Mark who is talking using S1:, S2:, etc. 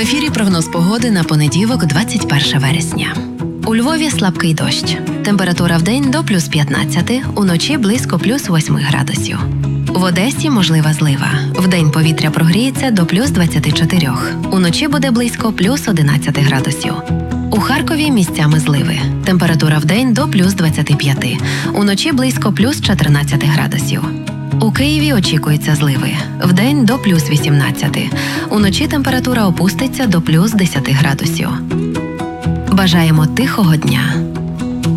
S1: ефірі прогноз погоди на понеділок, 21 вересня. У Львові слабкий дощ. Температура вдень до плюс 15, уночі близько плюс 8 градусів. В Одесі можлива злива. Вдень повітря прогріється до плюс 24, уночі буде близько плюс 11 градусів. У Харкові місцями зливи. Температура вдень до плюс 25, уночі близько плюс 14 градусів. У Києві очікуються зливи. Вдень до плюс 18, уночі температура опуститься до плюс 10 градусів. Бажаємо тихого дня!